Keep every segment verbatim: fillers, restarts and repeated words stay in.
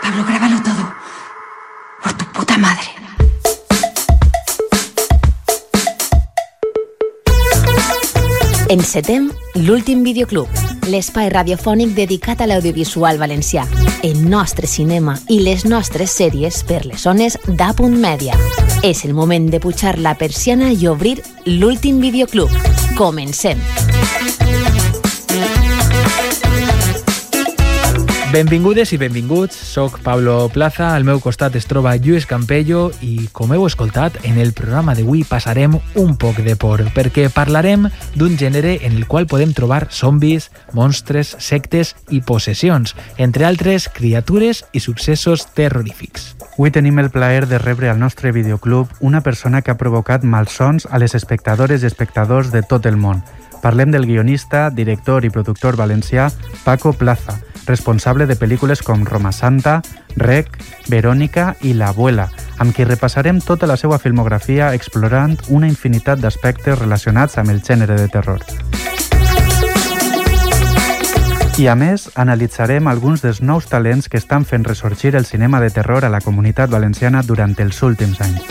Pablo, grábalo todo. Por tu puta madre. Encetem l'últim videoclub, l'espai radiofònic dedicat a l'audiovisual valencià, el nostre cinema i les nostres sèries per les zones d'A Media. És el moment de pujar la persiana i obrir l'últim videoclub. Comencem! Benvingudes i benvinguts, soc Pablo Plaza, al meu costat es troba Lluís Campello i, com heu escoltat, en el programa d'avui passarem un poc de por, perquè parlarem d'un gènere en el qual podem trobar zombis, monstres, sectes i possessions, entre altres criatures i successos terrorífics. Avui tenim el plaer de rebre al nostre videoclub una persona que ha provocat malsons a les espectadores i espectadors de tot el món. Parlem del guionista, director i productor valencià Paco Plaza, responsable de pel·lícules com Roma Santa, Rec, Verònica i L'Abuela, amb qui repassarem tota la seva filmografia explorant una infinitat d'aspectes relacionats amb el gènere de terror. I a més, analitzarem alguns dels nous talents que estan fent ressorgir el cinema de terror a la comunitat valenciana durant els últims anys.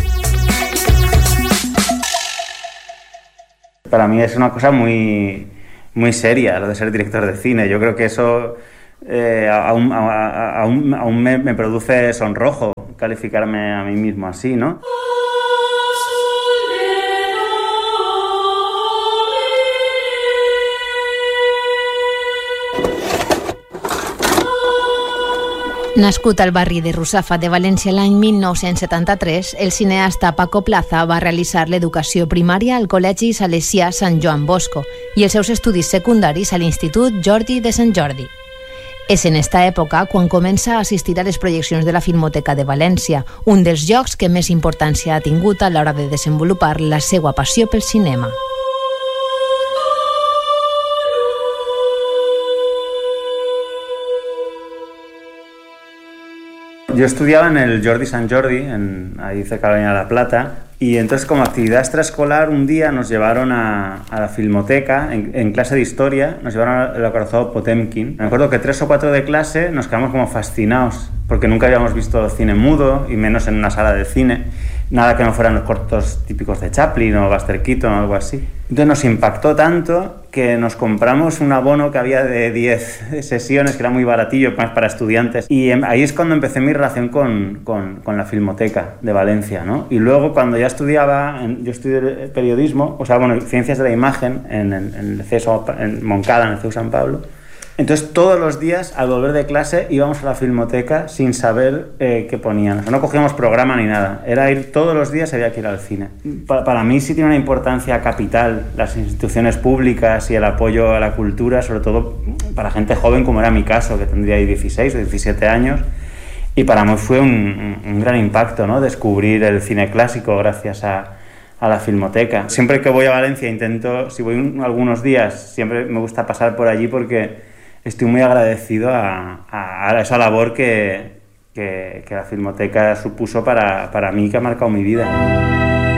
Para mí es una cosa muy, muy seria lo de ser director de cine. Yo creo que eso eh, aún, a, aún, aún me, me produce sonrojo calificarme a mí mismo así, ¿no? Nascut al barri de Russafa de València l'any mil nou-cents setanta-tres, el cineasta Paco Plaza va realitzar l'educació primària al Col·legi Salesià Sant Joan Bosco i els seus estudis secundaris a l'Institut Jordi de Sant Jordi. És en esta època quan comença a assistir a les projeccions de la Filmoteca de València, un dels llocs que més importància ha tingut a l'hora de desenvolupar la seva passió pel cinema. Yo estudiaba en el Jordi Sant Jordi, en, ahí cerca de La Plata, y entonces como actividad extraescolar un día nos llevaron a, a la Filmoteca, en, en clase de historia, nos llevaron al acorazado Potemkin. Me acuerdo que tres o cuatro de clase nos quedamos como fascinados, porque nunca habíamos visto cine mudo, y menos en una sala de cine, nada que no fueran los cortos típicos de Chaplin o Buster Keaton o algo así. Entonces nos impactó tanto que nos compramos un abono que había de diez sesiones, que era muy baratillo, más para estudiantes. Y ahí es cuando empecé mi relación con, con, con la Filmoteca de Valencia, ¿no? Y luego cuando ya estudiaba, en, yo estudié periodismo, o sea, bueno, ciencias de la imagen en, en, en el C E S, en Moncada, en el C E U San Pablo. Entonces todos los días al volver de clase íbamos a la Filmoteca sin saber eh, qué ponían. O sea, no cogíamos programa ni nada. Era ir todos los días, había que ir al cine. Para, para mí sí tiene una importancia capital las instituciones públicas y el apoyo a la cultura, sobre todo para gente joven como era mi caso, que tendría ahí dieciséis o diecisiete años. Y para mí fue un, un gran impacto, ¿no? Descubrir el cine clásico gracias a, a la Filmoteca. Siempre que voy a Valencia intento, si voy un, algunos días, siempre me gusta pasar por allí porque estoy muy agradecido a, a, a esa labor que, que, que la Filmoteca supuso para, para mí, que ha marcado mi vida.